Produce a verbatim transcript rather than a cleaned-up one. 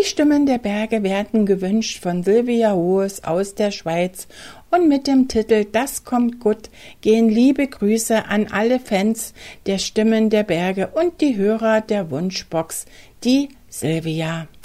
Die Stimmen der Berge werden gewünscht von Silvia Hohes aus der Schweiz und mit dem Titel Das kommt gut gehen liebe Grüße an alle Fans der Stimmen der Berge und die Hörer der Wunschbox, die Silvia.